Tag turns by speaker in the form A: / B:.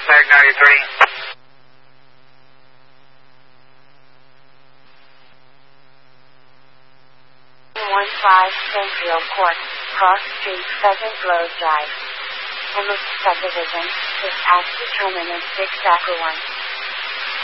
A: Tag 93.
B: 15 Central Court, Cross Street, Pheasant Grove Drive. Emma Subdivision, is at the terminus 6 Acre 1.